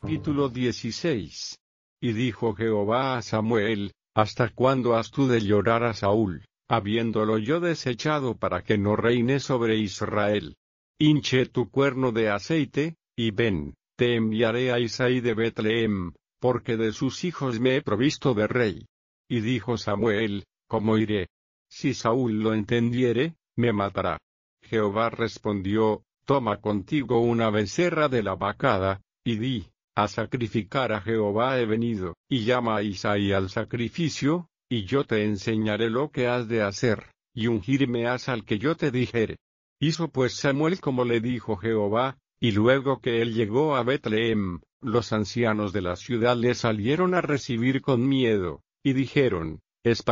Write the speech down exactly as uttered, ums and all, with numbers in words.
Capítulo dieciséis. Y dijo Jehová a Samuel: ¿Hasta cuándo has tú de llorar a Saúl, habiéndolo yo desechado para que no reine sobre Israel? Hinche tu cuerno de aceite, y ven, te enviaré a Isaí de Betlehem, porque de sus hijos me he provisto de rey. Y dijo Samuel: ¿Cómo iré? Si Saúl lo entendiere, me matará. Jehová respondió: Toma contigo una becerra de la vacada, y di: a sacrificar a Jehová he venido, y llama a Isaí al sacrificio, y yo te enseñaré lo que has de hacer, y ungirme has al que yo te dijere. Hizo pues Samuel como le dijo Jehová, y luego que él llegó a Betlehem, los ancianos de la ciudad le salieron a recibir con miedo, y dijeron: